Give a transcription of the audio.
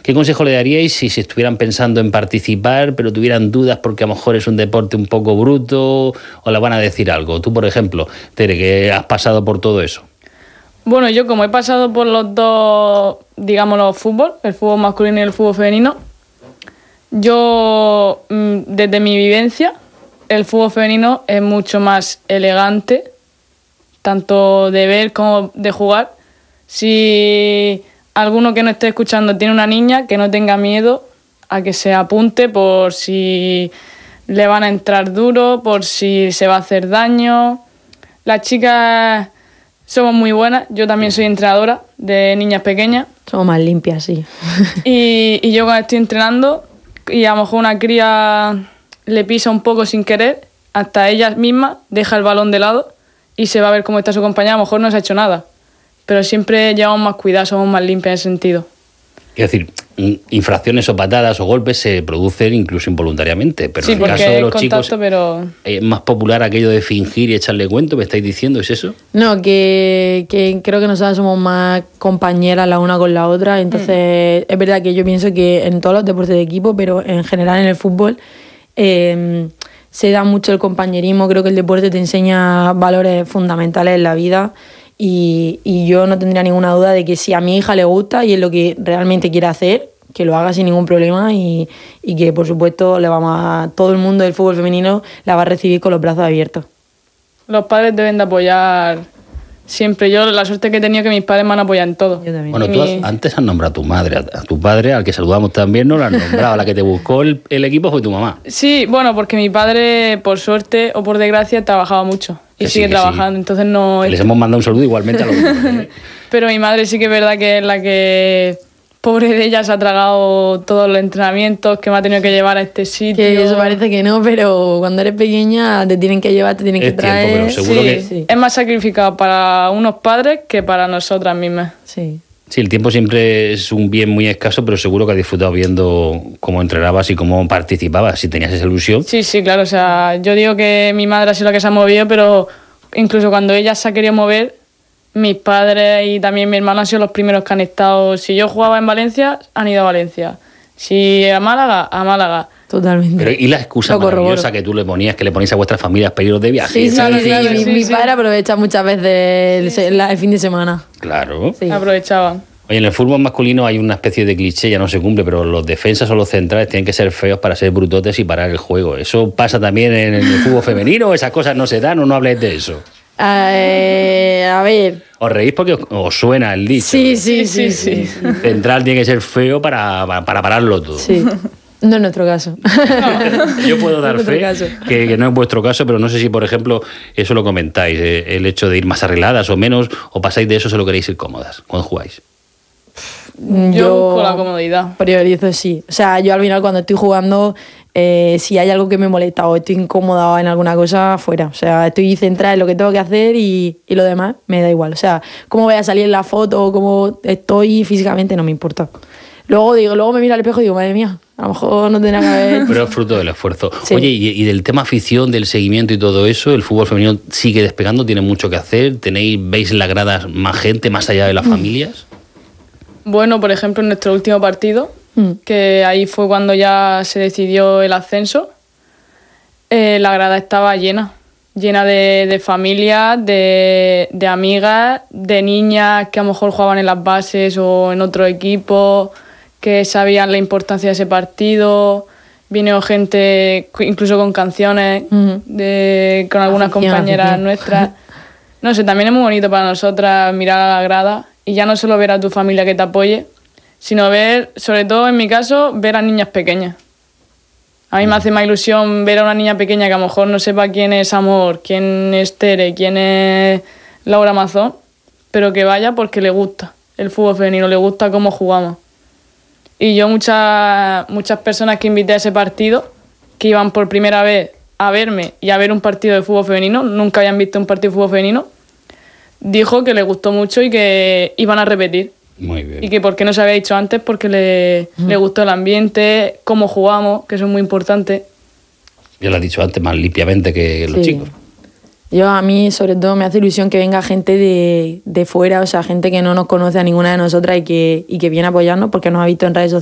¿Qué consejo le daríais si estuvieran pensando en participar, pero tuvieran dudas porque a lo mejor es un deporte un poco bruto o le van a decir algo? Tú, por ejemplo, Tere, que has pasado por todo eso. Bueno, yo como he pasado por los dos, digamos, los fútbol, el fútbol masculino y el fútbol femenino, yo, desde mi vivencia, el fútbol femenino es mucho más elegante, tanto de ver como de jugar. Si alguno que no esté escuchando tiene una niña, que no tenga miedo a que se apunte por si le van a entrar duro, por si se va a hacer daño. Las chicas somos muy buenas, yo también soy entrenadora de niñas pequeñas. Somos más limpias, sí. Y yo cuando estoy entrenando y a lo mejor una cría le pisa un poco sin querer, hasta ella misma deja el balón de lado y se va a ver cómo está su compañera. A lo mejor no se ha hecho nada, pero siempre llevamos más cuidado, somos más limpias en ese sentido. Es decir, infracciones o patadas o golpes se producen incluso involuntariamente, pero sí, en el caso de los chicos pero... es más popular aquello de fingir y echarle cuento, ¿me estáis diciendo? ¿Es eso? No, que creo que nosotras somos más compañeras la una con la otra, entonces es verdad que yo pienso que en todos los deportes de equipo, pero en general en el fútbol se da mucho el compañerismo. Creo que el deporte te enseña valores fundamentales en la vida. Y yo no tendría ninguna duda de que si a mi hija le gusta y es lo que realmente quiere hacer, que lo haga sin ningún problema y que por supuesto todo el mundo del fútbol femenino la va a recibir con los brazos abiertos. Los padres deben de apoyar siempre. Yo la suerte que he tenido es que mis padres me han apoyado en todo. Yo también. Bueno, tú antes has nombrado a tu madre, a tu padre, al que saludamos también, no lo has nombrado. La que te buscó el equipo fue tu mamá. Sí, bueno, porque mi padre, por suerte o por desgracia, trabajaba mucho. Y sigue trabajando, entonces no... Les hemos mandado un saludo igualmente a los dos. Pero mi madre sí que es verdad que es la que, pobre de ella, se ha tragado todos los entrenamientos, que me ha tenido que llevar a este sitio. Que eso parece que no, pero cuando eres pequeña te tienen que llevar, te tienen que traer. Tiempo, pero seguro que... Sí. Es más sacrificado para unos padres que para nosotras mismas. Sí. Sí, el tiempo siempre es un bien muy escaso, pero seguro que has disfrutado viendo cómo entrenabas y cómo participabas, si tenías esa ilusión. Sí, claro, o sea, yo digo que mi madre ha sido la que se ha movido, pero incluso cuando ella se ha querido mover, mis padres y también mi hermano han sido los primeros que han estado. Si yo jugaba en Valencia, han ido a Valencia. Si a Málaga, a Málaga. Totalmente. Pero ¿y la excusa maravillosa que tú le ponías, que le ponías a vuestras familias para iros de viaje? Sí, claro. Mi padre aprovecha muchas veces el fin de semana. Claro. Sí. Aprovechaban. Oye, en el fútbol masculino hay una especie de cliché, ya no se cumple, pero los defensas o los centrales tienen que ser feos para ser brutotes y parar el juego. ¿Eso pasa también en el fútbol femenino? ¿Esas cosas no se dan o no habléis de eso? A ver... ¿Os reís porque os suena el dicho? Sí. Central tiene que ser feo para pararlo todo. Sí. No es nuestro caso. Yo puedo dar fe que no es vuestro caso, pero no sé si, por ejemplo, eso lo comentáis, el hecho de ir más arregladas o menos, o pasáis de eso, solo queréis ir cómodas cuando jugáis. Yo con la comodidad. Priorizo sí. O sea, yo al final cuando estoy jugando, si hay algo que me molesta o estoy incómoda en alguna cosa, fuera. O sea, estoy centrada en lo que tengo que hacer y lo demás me da igual. O sea, cómo voy a salir en la foto o cómo estoy físicamente no me importa. Luego me miro al espejo y digo, madre mía, a lo mejor no tendría que haber... Pero es fruto del esfuerzo. Sí. Oye, y del tema afición, del seguimiento y todo eso, el fútbol femenino sigue despegando, tiene mucho que hacer. ¿Veis en las gradas más gente más allá de las familias? Bueno, por ejemplo, en nuestro último partido, que ahí fue cuando ya se decidió el ascenso, la grada estaba llena de familias, de amigas, de niñas que a lo mejor jugaban en las bases o en otro equipo, que sabían la importancia de ese partido. Vino gente incluso con canciones, con algunas compañeras nuestras. No sé, también es muy bonito para nosotras mirar a la grada y ya no solo ver a tu familia que te apoye, sino ver, sobre todo en mi caso, ver a niñas pequeñas. A mí me hace más ilusión ver a una niña pequeña que a lo mejor no sepa quién es Amor, quién es Tere, quién es Laura Mazón, pero que vaya porque le gusta el fútbol femenino, le gusta cómo jugamos. Y yo muchas personas que invité a ese partido, que iban por primera vez a verme y a ver un partido de fútbol femenino, nunca habían visto un partido de fútbol femenino, dijo que le gustó mucho y que iban a repetir. Muy bien. Y que por qué no se había dicho antes, porque le gustó el ambiente, cómo jugamos, que eso es muy importante. Ya lo has didicho antes, más limpiamente que los chicos. A mí, sobre todo, me hace ilusión que venga gente de fuera, o sea, gente que no nos conoce a ninguna de nosotras y que viene a apoyarnos porque nos ha visto en redes sociales.